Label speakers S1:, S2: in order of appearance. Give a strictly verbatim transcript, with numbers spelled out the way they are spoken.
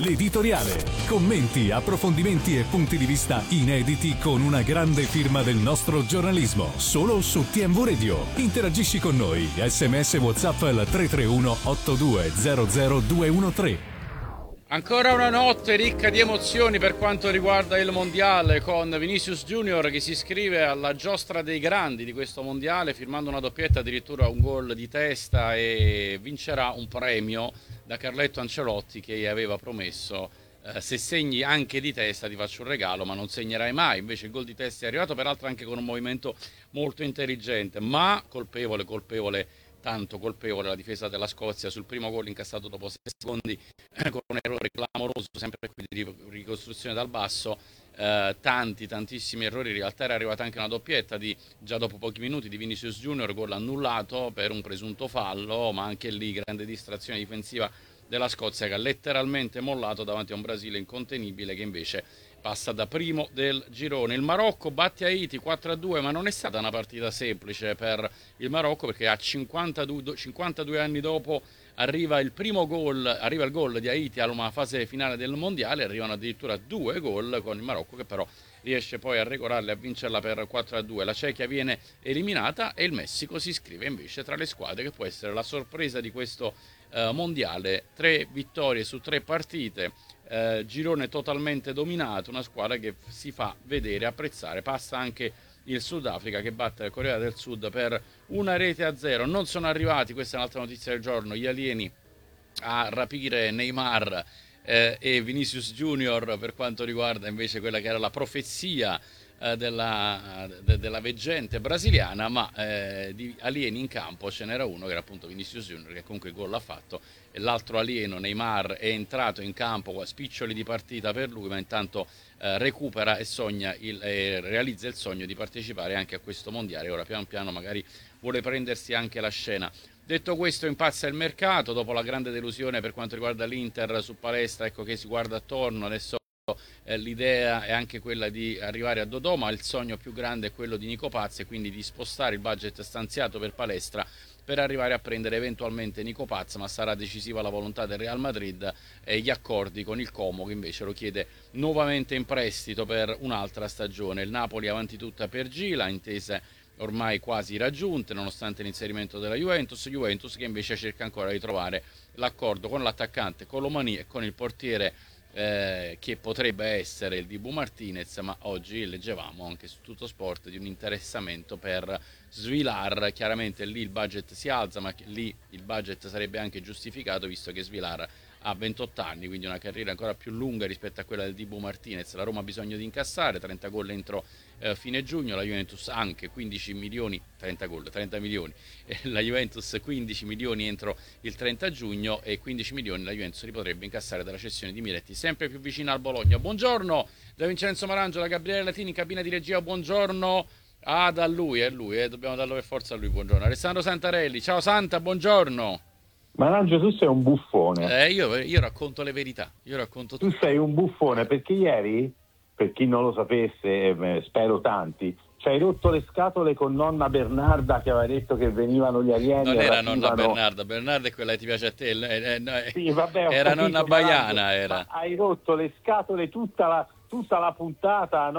S1: L'editoriale. Commenti, approfondimenti e punti di vista inediti con una grande firma del nostro giornalismo. Solo su T M V Radio. Interagisci con noi. Sms WhatsApp al tre tre uno otto due zero zero due uno tre.
S2: Ancora una notte ricca di emozioni per quanto riguarda il mondiale, con Vinicius Junior che si iscrive alla giostra dei grandi di questo mondiale firmando una doppietta, addirittura un gol di testa, e vincerà un premio da Carletto Ancelotti che gli aveva promesso: eh, se segni anche di testa ti faccio un regalo, ma non segnerai mai. Invece il gol di testa è arrivato, peraltro anche con un movimento molto intelligente, ma colpevole, colpevole tanto colpevole la difesa della Scozia sul primo gol incassato dopo sei secondi, con un errore clamoroso, sempre qui di ricostruzione dal basso. Eh, tanti tantissimi errori. In realtà era arrivata anche una doppietta di, già dopo pochi minuti, di Vinicius Junior, gol annullato per un presunto fallo, ma anche lì grande distrazione difensiva della Scozia, che ha letteralmente mollato davanti a un Brasile incontenibile che invece passa da primo del girone. Il Marocco batte Haiti quattro a due, ma non è stata una partita semplice per il Marocco, perché a cinquantadue, cinquantadue anni dopo arriva il primo gol, arriva il gol di Haiti alla fase finale del mondiale. Arrivano addirittura due gol, con il Marocco che però riesce poi a regolare e a vincerla per quattro a due. La Cechia viene eliminata e il Messico si iscrive invece tra le squadre che può essere la sorpresa di questo eh, mondiale. Tre vittorie su tre partite, eh, girone totalmente dominato, una squadra che si fa vedere, apprezzare. Passa anche il Sudafrica che batte la Corea del Sud per una rete a zero. Non sono arrivati, questa è un'altra notizia del giorno, gli alieni a rapire Neymar eh, e Vinicius Junior, per quanto riguarda invece quella che era la profezia eh, della, de, della veggente brasiliana, ma eh, di alieni in campo ce n'era uno che era appunto Vinicius Junior, che comunque il gol l'ha fatto, e l'altro alieno Neymar è entrato in campo con spiccioli di partita per lui, ma intanto eh, recupera e sogna il, eh, realizza il sogno di partecipare anche a questo mondiale. Ora piano piano magari vuole prendersi anche la scena. Detto questo, impazza il mercato dopo la grande delusione per quanto riguarda l'Inter su Palestra. Ecco che si guarda attorno adesso. Eh, l'idea è anche quella di arrivare a Dodò, ma il sogno più grande è quello di Nico Paz, e quindi di spostare il budget stanziato per Palestra per arrivare a prendere eventualmente Nico Paz, ma sarà decisiva la volontà del Real Madrid e gli accordi con il Como, che invece lo chiede nuovamente in prestito per un'altra stagione. Il Napoli avanti tutta per Gila, intese ormai quasi raggiunte nonostante l'inserimento della Juventus. Juventus che invece cerca ancora di trovare l'accordo con l'attaccante Colomani e con il portiere eh, che potrebbe essere il Dibu Martinez, ma oggi leggevamo anche su Tutto Sport di un interessamento per Svilar. Chiaramente lì il budget si alza, ma lì il budget sarebbe anche giustificato visto che Svilar ha ventotto anni, quindi una carriera ancora più lunga rispetto a quella del Dibu Martinez. La Roma ha bisogno di incassare trenta gol entro eh, fine giugno, la Juventus anche quindici milioni, trenta gol, trenta milioni, eh, la Juventus quindici milioni entro il trenta giugno, e quindici milioni la Juventus li potrebbe incassare dalla cessione di Miretti, sempre più vicina al Bologna. Buongiorno da Vincenzo Marangio, da Gabriele Latini in cabina di regia. Buongiorno. Ah, da lui, è lui, eh, dobbiamo darlo per forza a lui. Buongiorno. Alessandro Santarelli, ciao Santa, buongiorno.
S3: Marangio, tu sei un buffone.
S2: Eh, io, io racconto le verità, io racconto
S3: tu
S2: tutto.
S3: sei un buffone perché ieri, per chi non lo sapesse, eh, spero tanti, ci hai rotto le scatole con nonna Bernarda che aveva detto che venivano gli alieni.
S2: Non era
S3: rapivano...
S2: nonna Bernarda, Bernarda è quella che ti piace a te, eh, eh, no,
S3: sì, vabbè,
S2: era
S3: capito,
S2: nonna Baiana. Era.
S3: Hai rotto le scatole tutta la, tutta la puntata, no?